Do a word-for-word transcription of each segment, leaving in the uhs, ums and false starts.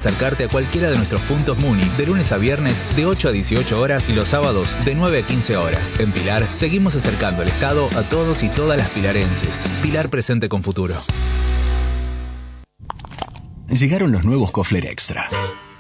acercarte a cualquiera de nuestros puntos Muni de lunes a viernes de ocho a dieciocho horas y los sábados de nueve a quince horas. En Pilar, seguimos acercando el Estado a todos y todas las pilarenses. Pilar presente con futuro. Llegaron los nuevos Kofler Extra.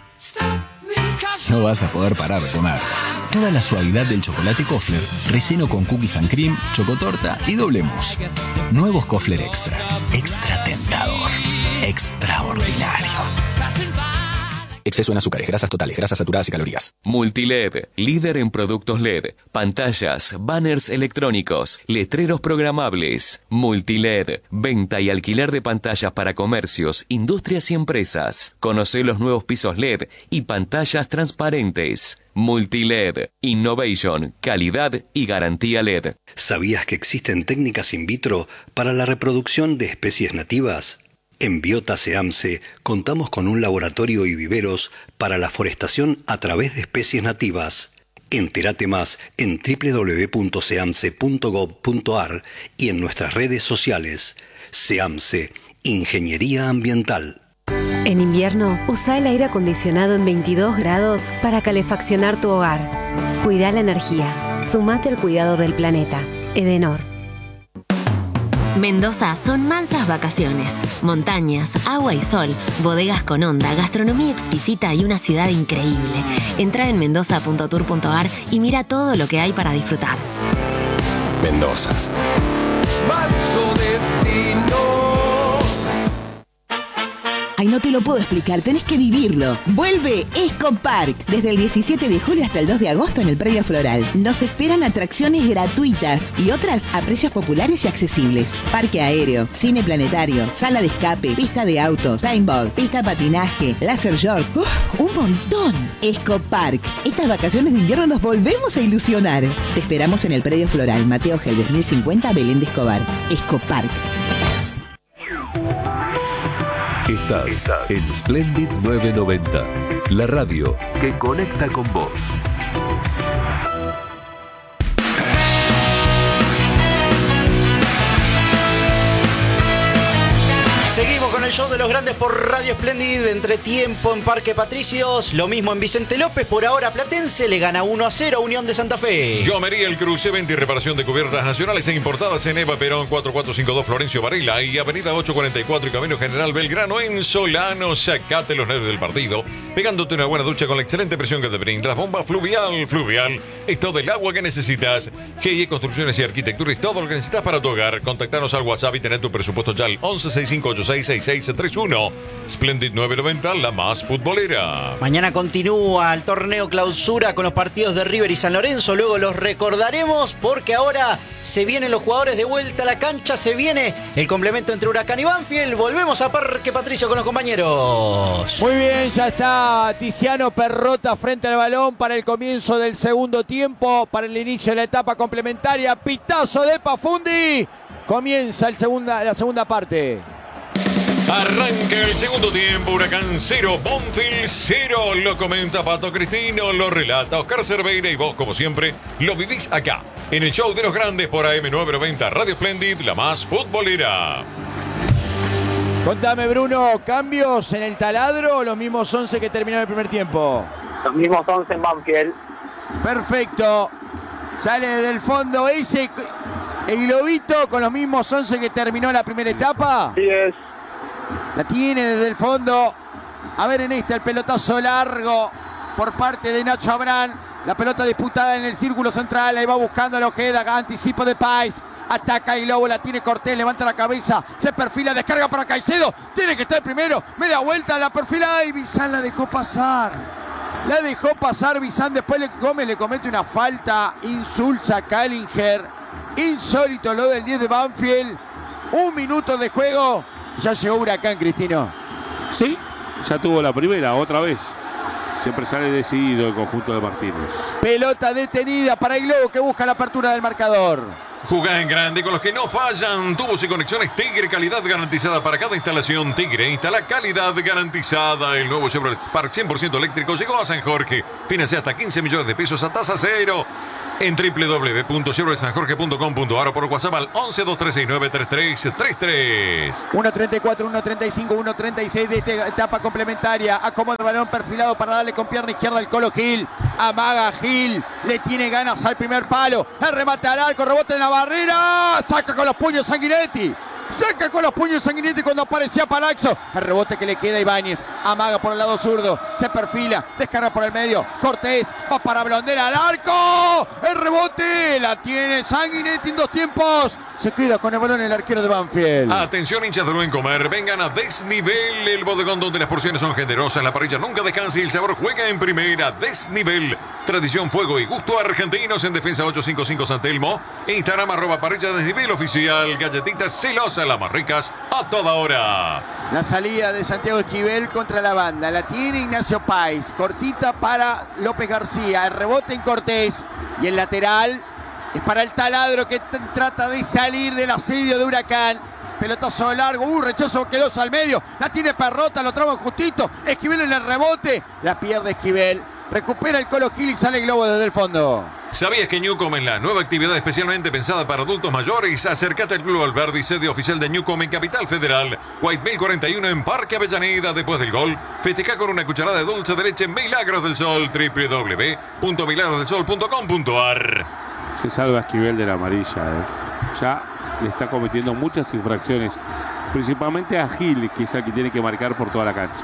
No vas a poder parar de comer. Toda la suavidad del chocolate Kofler, relleno con cookies and cream, chocotorta y doble mousse. Nuevos Kofler Extra. Extra tentador. Extraordinario. Exceso en azúcares, grasas totales, grasas saturadas y calorías. Multiled, líder en productos L E D, pantallas, banners electrónicos, letreros programables. Multiled, venta y alquiler de pantallas para comercios, industrias y empresas. Conoce los nuevos pisos L E D y pantallas transparentes. Multiled, innovation, calidad y garantía L E D. ¿Sabías que existen técnicas in vitro para la reproducción de especies nativas? En Biota SEAMSE contamos con un laboratorio y viveros para la forestación a través de especies nativas. Entérate más en doble u doble u doble u punto seamse punto gob punto ar y en nuestras redes sociales. SEAMSE, Ingeniería Ambiental. En invierno, usa el aire acondicionado en veintidós grados para calefaccionar tu hogar. Cuida la energía. Sumate al cuidado del planeta. Edenor. Mendoza son mansas vacaciones, montañas, agua y sol, bodegas con onda, gastronomía exquisita y una ciudad increíble. Entra en mendoza punto tour punto ar y mira todo lo que hay para disfrutar. Mendoza. Manso destino. Ay, no te lo puedo explicar, tenés que vivirlo. Vuelve Escopark, desde el diecisiete de julio hasta el dos de agosto en el Predio Floral. Nos esperan atracciones gratuitas y otras a precios populares y accesibles. Parque aéreo, cine planetario, sala de escape, pista de autos, paintball, pista de patinaje, láser short. ¡Uf! ¡Un montón! Escopark. Estas vacaciones de invierno nos volvemos a ilusionar. Te esperamos en el Predio Floral, Mateo Gelbes mil cincuenta, Belén de Escobar. Escopark. Estás, Estás en Splendid novecientos noventa, la radio que conecta con vos. Seguimos con el show de los grandes por Radio Splendid. Entretiempo en Parque Patricios. Lo mismo en Vicente López. Por ahora Platense le gana uno a cero a Unión de Santa Fe. Gomería El Cruce, venta y reparación de cubiertas nacionales e importadas en Eva Perón cuatro cuatro cinco dos Florencio Varela y Avenida ocho cuarenta y cuatro y Camino General Belgrano en Solano. Sacate los nervios del partido, pegándote una buena ducha con la excelente presión que te brinda. Las bombas Fluvial. Fluvial es todo el agua que necesitas. G I E Construcciones y Arquitectura es todo lo que necesitas para tu hogar. Contactanos al WhatsApp y tener tu presupuesto ya al once sesenta y cinco ochenta y seis sesenta y seis treinta y uno. Splendid novecientos noventa, la más futbolera. Mañana continúa el torneo clausura con los partidos de River y San Lorenzo. Luego los recordaremos porque ahora se vienen los jugadores de vuelta a la cancha. Se viene el complemento entre Huracán y Banfield. Volvemos a Parque Patricio con los compañeros. Muy bien, ya está Tiziano Perrota frente al balón para el comienzo del segundo tiempo, para el inicio de la etapa complementaria. Pitazo de Pafundi. Comienza el segunda, la segunda parte. Arranca el segundo tiempo, Huracán cero, Banfield cero. Lo comenta Pato Cristino, lo relata Oscar Cerveira y vos, como siempre, lo vivís acá, en el show de los grandes por A M novecientos noventa, Radio Splendid, la más futbolera. Contame, Bruno, ¿cambios en el taladro o los mismos once que terminaron el primer tiempo? Los mismos once en Banfield. Perfecto. Sale del fondo ese, el globito con los mismos once que terminó la primera etapa. Sí es. La tiene desde el fondo. A ver en esta, el pelotazo largo por parte de Nacho Abrán. La pelota disputada en el círculo central. Ahí va buscando a Ojeda. Anticipo de Páez. Ataca el Lobo. La tiene Cortés. Levanta la cabeza. Se perfila. Descarga para Caicedo. Tiene que estar primero. Media vuelta. La perfila. Y Bizán la dejó pasar. La dejó pasar Bizán. Después le come. Le comete una falta. Insulsa a Callinger. Insólito lo del diez de Banfield. Un minuto de juego. Ya llegó Huracán, Cristino. Sí, ya tuvo la primera, otra vez. Siempre sale decidido el conjunto de Martínez. Pelota detenida para el Globo que busca la apertura del marcador. Jugá en grande con los que no fallan. Tubos y conexiones Tigre, calidad garantizada para cada instalación. Tigre instala calidad garantizada. El nuevo Chevrolet Spark cien por ciento eléctrico llegó a San Jorge. Financia hasta quince millones de pesos a tasa cero. en doble u doble u doble u punto chevrolet san jorge punto com punto a r o por WhatsApp al once dos tres seis nueve tres tres tres tres. uno treinta y cuatro, uno treinta y cinco, uno treinta y seis de esta etapa complementaria. Acomoda el balón perfilado para darle con pierna izquierda al Colo Gil. Amaga Gil, le tiene ganas al primer palo. El remate al arco, rebote en la barrera. Saca con los puños Sanguinetti. Saca con los puños Sanguinetti cuando aparecía Palazzo. El rebote que le queda a Ibáñez. Amaga por el lado zurdo. Se perfila. Descarga por el medio. Cortés va para Blondera al arco. El rebote. La tiene Sanguinetti en dos tiempos. Se queda con el balón el arquero de Banfield. Atención, hinchas de Buen Comer. Vengan a Desnivel, el bodegón donde las porciones son generosas. La parrilla nunca descansa y el sabor juega en primera. Desnivel. Tradición, fuego y gusto argentinos en Defensa ochocientos cincuenta y cinco San Telmo. Instagram arroba parrilla Desnivel oficial. Galletitas celosas, las más ricas a toda hora. La salida de Santiago Esquivel contra la banda. La tiene Ignacio Páez. Cortita para López García. El rebote en Cortés. Y el lateral es para el taladro que trata de salir del asedio de Huracán. Pelotazo largo. Uh, rechazo quedó al medio. La tiene Perrota. Lo traba justito. Esquivel en el rebote. La pierde Esquivel. Recupera el Colo Gil y sale el globo desde el fondo. ¿Sabías que Newcom es la nueva actividad especialmente pensada para adultos mayores? Acércate al Club Alberdi, sede oficial de Newcom en Capital Federal. White Mill cuarenta y uno en Parque Avellaneda. Después del gol, festeja con una cucharada de dulce de leche en Milagros del Sol. doble u doble u doble u punto milagros del sol punto com punto a r. Se salva Esquivel de la amarilla. ¿eh? Ya le está cometiendo muchas infracciones. Principalmente a Gil, que es el que tiene que marcar por toda la cancha.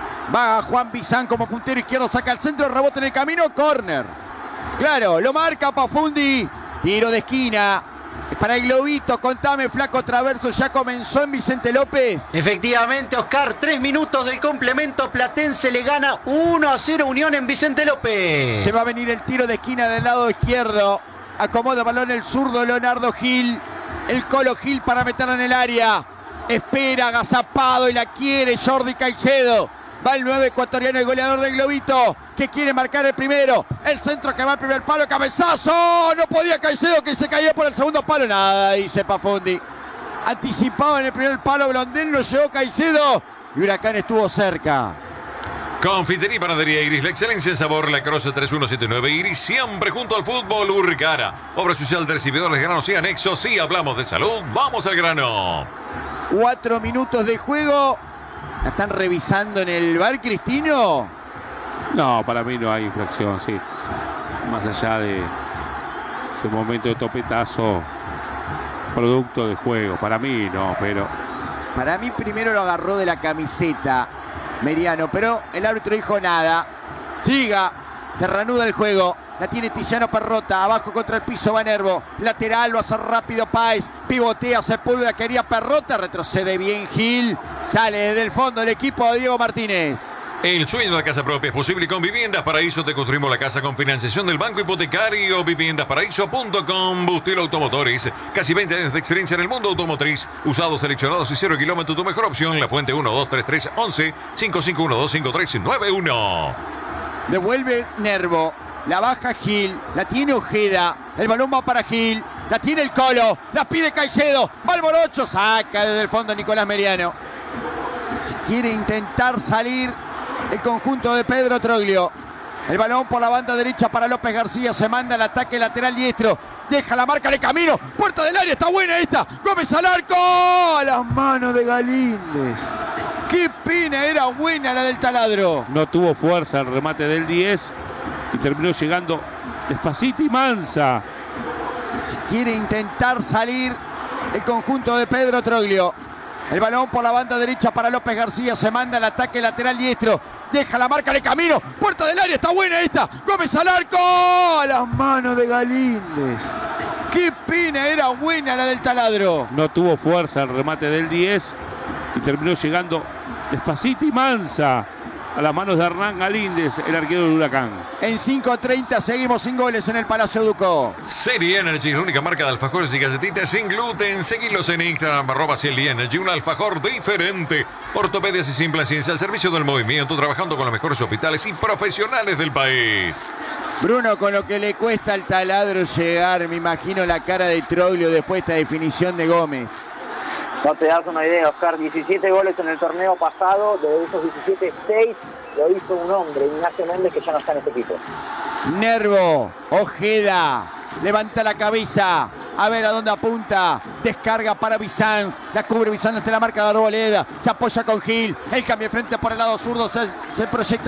Va Juan Bizán como puntero izquierdo, saca el centro, rebote en el camino, córner. Claro, lo marca Pafundi. Tiro de esquina. Es para el globito, contame, flaco traverso, ya comenzó en Vicente López. Efectivamente, Oscar, tres minutos del complemento, Platense le gana uno a cero Unión en Vicente López. Se va a venir el tiro de esquina del lado izquierdo. Acomoda balón el zurdo Leonardo Gil. El Colo Gil para meterla en el área. Espera, agazapado y la quiere Jordi Caicedo. Va el nueve ecuatoriano, el goleador del globito, que quiere marcar el primero. El centro que va al primer palo, cabezazo. No podía Caicedo, que se caía por el segundo palo. Nada, dice Pafundi. Anticipaba en el primer palo Blondel, no llegó Caicedo. Y Huracán estuvo cerca. Confitería y Panadería Iris, la excelencia en sabor, la Croce tres uno siete nueve Iris, siempre junto al fútbol. Urcara, obra social de recibidores de granos y anexos. Si hablamos de salud, vamos al grano. Cuatro minutos de juego. ¿La están revisando en el bar, Cristino? No, para mí no hay infracción, sí. Más allá de ese momento de topetazo, producto de juego. Para mí no, pero... Para mí primero lo agarró de la camiseta Meriano, pero el árbitro dijo nada. Siga, se reanuda el juego. La tiene Tiziano Perrota, abajo contra el piso va Nervo. Lateral, lo hace rápido Páez. Pivotea Sepúlveda, quería Perrota. Retrocede bien Gil. Sale desde el fondo el equipo de Diego Martínez. El sueño de la casa propia es posible con Viviendas Paraíso. Te construimos la casa con financiación del Banco Hipotecario. Viviendas Paraíso punto com. Bustil Automotores. Casi veinte años de experiencia en el mundo automotriz. Usados, seleccionados y cero kilómetros. Tu mejor opción. La Fuente uno dos tres tres once cinco cinco uno dos cinco tres nueve uno. Devuelve Nervo. La baja Gil, la tiene Ojeda, el balón va para Gil, la tiene el Colo, la pide Caicedo, va al Morocho, saca desde el fondo Nicolás Meriano. Quiere intentar salir el conjunto de Pedro Troglio. El balón por la banda derecha para López García, se manda el ataque lateral diestro, deja la marca de camino, puerta del área, está buena esta, Gómez al arco, a las manos de Galíndez. Qué pena, era buena la del taladro. No tuvo fuerza el remate del diez. Y terminó llegando despacito y mansa. Quiere intentar salir el conjunto de Pedro Troglio. El balón por la banda derecha para López García. Se manda el ataque lateral diestro. Deja la marca de camino. Puerta del área. Está buena esta. Gómez al arco. A las manos de Galíndez. Qué pena. Era buena la del taladro. No tuvo fuerza el remate del diez. Y terminó llegando despacito y mansa a las manos de Hernán Galíndez, el arquero del Huracán. En cinco treinta seguimos sin goles en el Palacio Duco. Serie Energy, la única marca de alfajores y galletitas sin gluten. Seguilos en Instagram, arroba Serie Energy, un alfajor diferente. Ortopedias y simple ciencia al servicio del movimiento, trabajando con los mejores hospitales y profesionales del país. Bruno, con lo que le cuesta al taladro llegar, me imagino la cara de Troglio después de esta definición de Gómez. No te das una idea, Oscar, diecisiete goles en el torneo pasado, de esos diecisiete, seis lo hizo un hombre, Ignacio Méndez, que ya no está en este equipo. Nervo, Ojeda, Levanta la cabeza. A ver a dónde apunta. Descarga para Bizanz. La cubre Bizanz ante la marca de Arboleda. Se apoya con Gil. El cambio de frente por el lado zurdo. Se, se proyecta